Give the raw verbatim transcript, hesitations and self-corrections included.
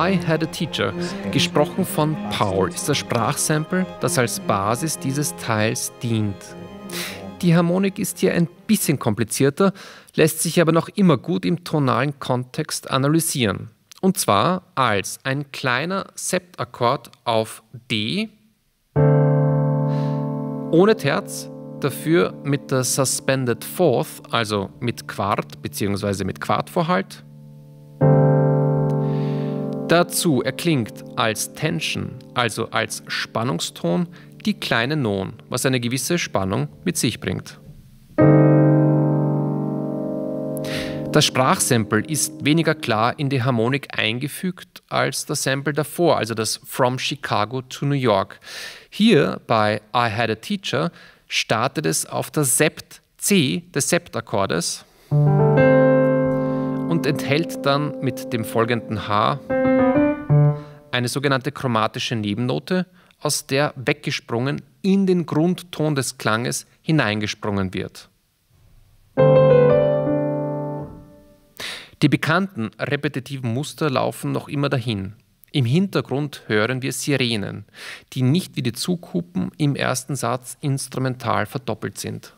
I Had a Teacher, gesprochen von Paul, ist das Sprachsample, das als Basis dieses Teils dient. Die Harmonik ist hier ein bisschen komplizierter, lässt sich aber noch immer gut im tonalen Kontext analysieren. Und zwar als ein kleiner Septakkord auf D, ohne Terz, dafür mit der Suspended Fourth, also mit Quart bzw. mit Quartvorhalt. Dazu erklingt als Tension, also als Spannungston, die kleine Non, was eine gewisse Spannung mit sich bringt. Das Sprachsample ist weniger klar in die Harmonik eingefügt als das Sample davor, also das From Chicago to New York. Hier bei I Had a Teacher startet es auf der Sept C des Septakkordes und enthält dann mit dem folgenden H eine sogenannte chromatische Nebennote, aus der weggesprungen in den Grundton des Klanges hineingesprungen wird. Die bekannten repetitiven Muster laufen noch immer dahin. Im Hintergrund hören wir Sirenen, die nicht wie die Zughupen im ersten Satz instrumental verdoppelt sind.